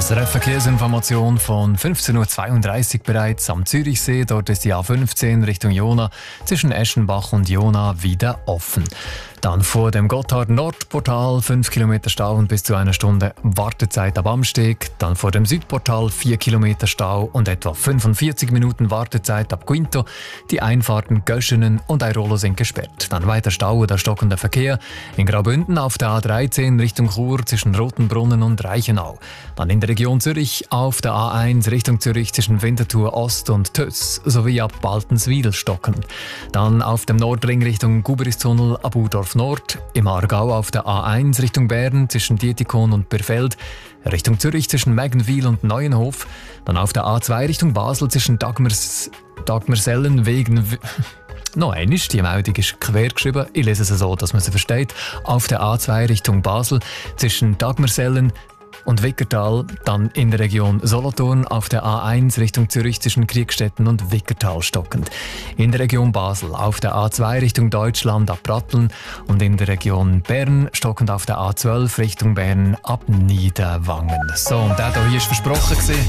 SRF Verkehrsinformation von 15.32 Uhr bereits am Zürichsee. Dort ist die A15 Richtung Jona zwischen Eschenbach und Jona wieder offen. Dann vor dem Gotthard-Nordportal 5 Kilometer Stau und bis zu einer Stunde Wartezeit ab Amsteg. Dann vor dem Südportal 4 Kilometer Stau und etwa 45 Minuten Wartezeit ab Quinto. Die Einfahrten Göschenen und Airolo sind gesperrt. Dann weiter Stau oder stockender Verkehr in Graubünden auf der A13 Richtung Chur zwischen Rotenbrunnen und Reichenau. Dann in der Region Zürich auf der A1 Richtung Zürich zwischen Winterthur Ost und Töss sowie ab Baltenswil stockend. Dann auf dem Nordring Richtung Guberistunnel ab Udorf Nord, im Aargau auf der A1 Richtung Bern zwischen Dietikon und Birfeld, Richtung Zürich zwischen Mägenwil und Neuenhof, dann auf der A2 Richtung Basel zwischen Dagmersellen wegen... Noch einmal, die Meldung ist quer geschrieben, ich lese es so, dass man sie versteht. Auf der A2 Richtung Basel zwischen Dagmersellen und Wickertal, dann in der Region Solothurn auf der A1 Richtung Zürich zwischen Kriegstetten und Wickertal stockend. In der Region Basel auf der A2 Richtung Deutschland ab Pratteln und in der Region Bern stockend auf der A12 Richtung Bern ab Niederwangen. So, und der hier ist versprochen gewesen.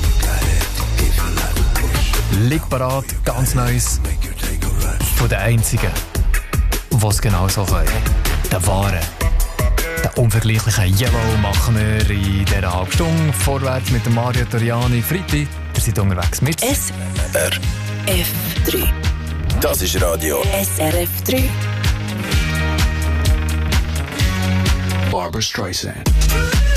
Liegt parat, ganz Neues. Von den Einzigen, die es genau so können. Der Wahre. Der unvergleichliche Yellow machen wir in dieser halben Stunde. Vorwärts mit dem Mario Toriani. Fritti, ihr seid unterwegs mit SRF 3. Das ist Radio SRF 3. Barbra Streisand.